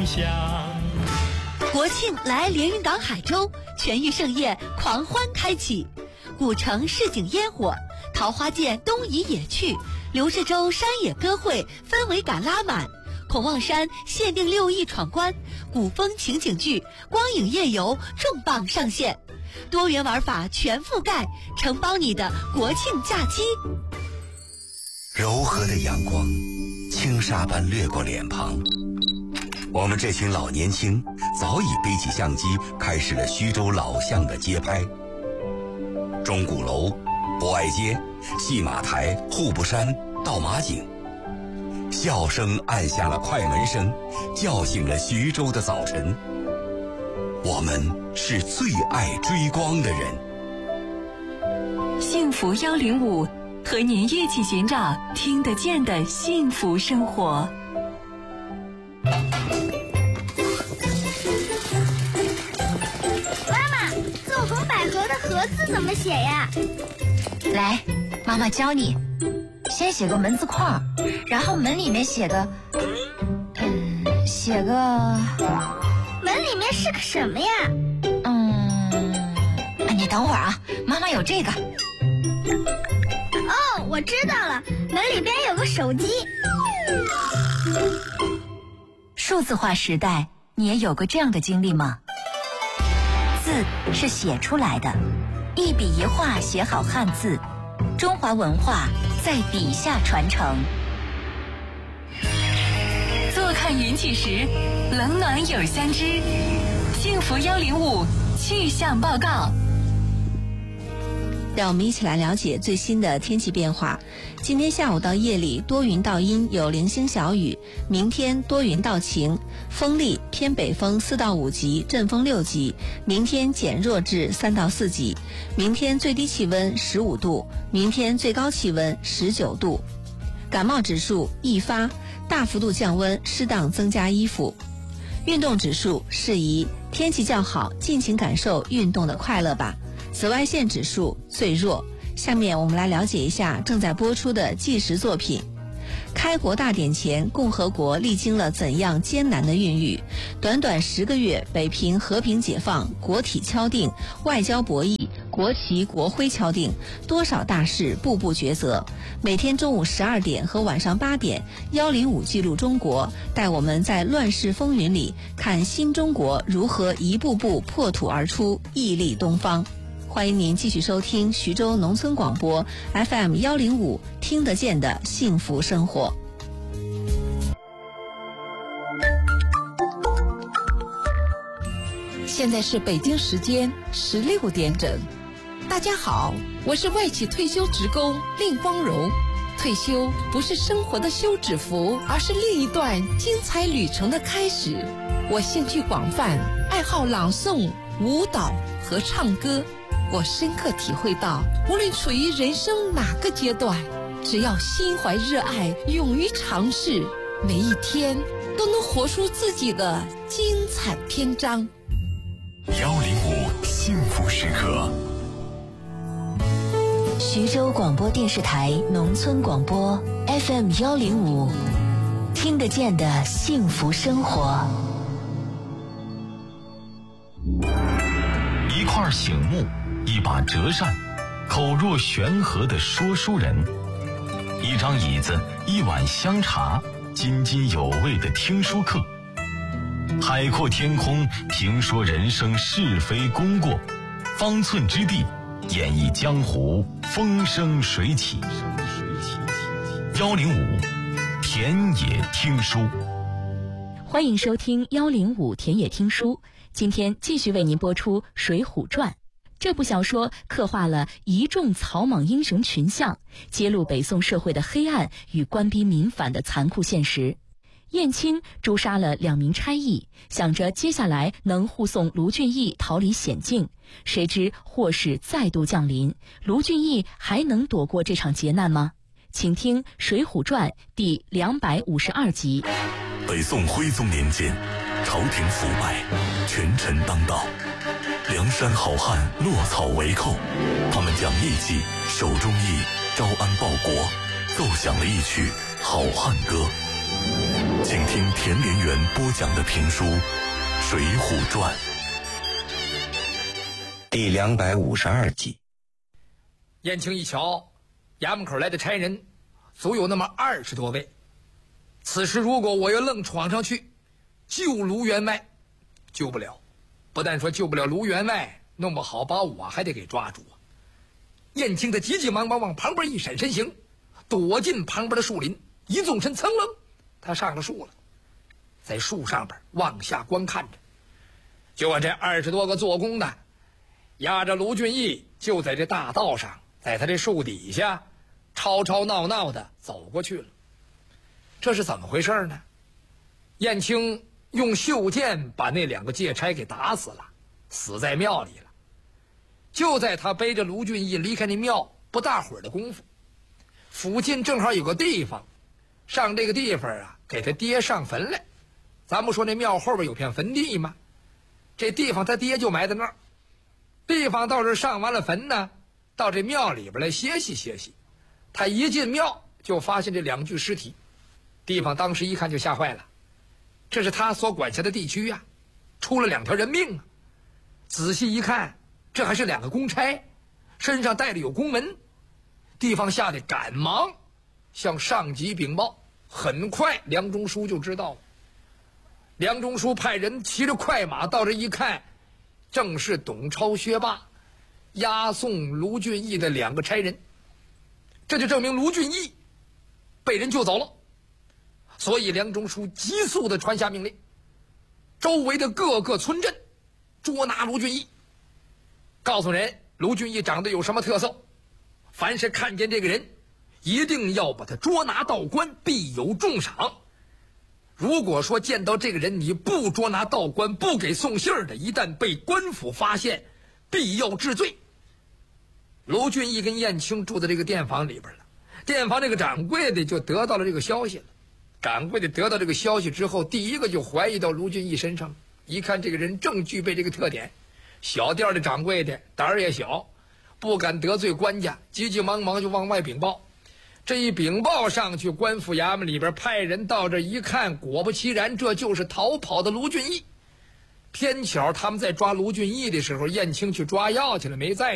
乡。 国庆来连云港海州，全域盛宴狂欢开启，古城市井烟火，桃花涧东移野趣，刘志洲山野歌会氛围感拉满，孔望山限定6亿闯关，古风情景剧、光影夜游重磅上线，多元玩法全覆盖，承包你的国庆假期。 柔和的阳光，轻纱般掠过脸庞。我们这群老年轻早已背起相机，开始了徐州老巷的街拍。钟鼓楼、博爱街、戏马台、户部山、到马井，笑声按下了快门声，叫醒了徐州的早晨。我们是最爱追光的人。 幸福105，和您一起寻找听得见的幸福生活。 妈妈，做红百合的盒子怎么写呀？ 来，妈妈教你。先写个门字框，然后门里面写个门里面是个什么呀？ 你等会儿啊，妈妈有这个。 哦，我知道了，门里边有个手机。 数字化时代，你也有过这样的经历吗？字是写出来的，一笔一画写好汉字，中华文化在笔下传承。 坐看云起时，冷暖有相知。幸福105气象报告。 让我们一起来了解最新的天气变化。今天下午到夜里多云到阴，有零星小雨，明天多云到晴，风力偏北风4到5级，阵风6级，明天减弱至3到4级，明天最低气温15度，明天最高气温19度。感冒指数易发，大幅度降温，适当增加衣服。运动指数适宜，天气较好，尽情感受运动的快乐吧。紫外线指数最弱。下面我们来了解一下正在播出的纪实作品。开国大典前，共和国历经了怎样艰难的孕育？短短10个月，北平和平解放，国体敲定，外交博弈，国旗国徽敲定，多少大事步步抉择。每天中午12点和晚上8点，105记录中国，带我们在乱世风云里看新中国如何一步步破土而出，屹立东方。欢迎您继续收听徐州农村广播 FM 105，听得见的幸福生活。 现在是北京时间16点整。大家好，我是外企退休职工令光荣。退休不是生活的休止符，而是另一段精彩旅程的开始。我兴趣广泛，爱好朗诵、舞蹈和唱歌。我深刻体会到，无论处于人生哪个阶段，只要心怀热爱，勇于尝试，每一天都能活出自己的精彩篇章。 105幸福时刻。 徐州广播电视台农村广播 FM 105，听得见的幸福生活。 一块醒目，一把折扇，口若悬河的说书人，一张椅子，一碗香茶，津津有味的听书课。海阔天空，评说人生是非功过，方寸之地，演绎江湖风生水起。105田野听书。 欢迎收听105田野听书。今天继续为您播出《水浒传》。这部小说刻画了一众草莽英雄群像，揭露北宋社会的黑暗与官逼民反的残酷现实。燕青诛杀了2名差役，想着接下来能护送卢俊义逃离险境，谁知祸事再度降临，卢俊义还能躲过这场劫难吗？请听《水浒传》第252集。 北宋徽宗年间，朝廷腐败，权臣当道，梁山好汉落草为寇，他们将义气、手中义、招安报国，奏响了一曲好汉歌。 请听田连元播讲的评书《水浒传》 第252集。 燕青一瞧，衙门口来的差人足有那么20多位。此时如果我要愣闯上去救卢员外，救不了。不但说救不了卢员外，弄不好把我还得给抓住啊！燕青他急急忙忙往旁边一闪身形，躲进旁边的树林，一纵身噌楞，他上了树了，在树上边往下观看着。就按这20多个做工的押着卢俊义，就在这大道上，在他这树底下吵吵闹闹的走过去了。这是怎么回事呢？燕青用袖剑把那2个借差给打死了，死在庙里了。就在他背着卢俊义离开那庙不大会儿的功夫，附近正好有个地方，上这个地方啊，给他爹上坟来。咱不说那庙后边有片坟地吗？这地方他爹就埋在那儿。地方倒是上完了坟呢，到这庙里边来歇息歇息。他一进庙就发现这2具尸体，地方当时一看就吓坏了。这是他所管辖的地区啊，出了2条人命啊！仔细一看，这还是2个公差，身上带着有公文。地方吓得赶忙向上级禀报，很快梁中书就知道了。梁中书派人骑着快马到这一看，正是董超、薛霸押送卢俊义的2个差人，这就证明卢俊义被人救走了。所以梁中书急速地传下命令，周围的各个村镇捉拿卢俊义，告诉人卢俊义长得有什么特色，凡是看见这个人一定要把他捉拿到官，必有重赏。如果说见到这个人你不捉拿到官，不给送信儿的，一旦被官府发现，必要治罪。卢俊义跟燕青住在这个店房里边了，店房这个掌柜的就得到了这个消息了。掌柜的得到这个消息之后，第一个就怀疑到卢俊义身上，一看这个人正具备这个特点。小店的掌柜的胆儿也小，不敢得罪官家，急急忙忙就往外禀报。这一禀报上去，官府衙门里边派人到这一看，果不其然，这就是逃跑的卢俊义。偏巧他们在抓卢俊义的时候，燕青去抓药去了，没在。